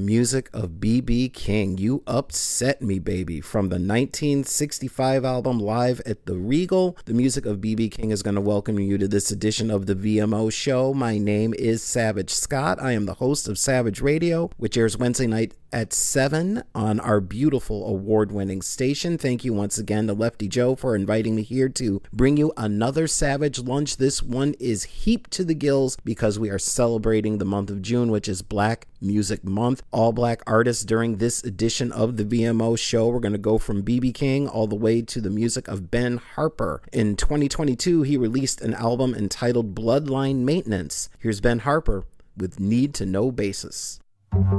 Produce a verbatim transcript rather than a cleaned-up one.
music of B B. King. You Upset Me, Baby, from the nineteen sixty-five album Live at the Regal. The music of B B. King is going to welcome you to this edition of the V M O Show. My name is Savage Scott. I am the host of Savage Radio, which airs Wednesday night at seven on our beautiful award-winning station. Thank you once again to Lefty Joe for inviting me here to bring you another Savage Lunch. This one is heaped to the gills because we are celebrating the month of June, which is Black Music Month. All black artists during this edition of the V M O Show. We're going to go from B B. King all the way to the music of Ben Harper. In twenty twenty-two, he released an album entitled Bloodline Maintenance. Here's Ben Harper with Need to Know Basis.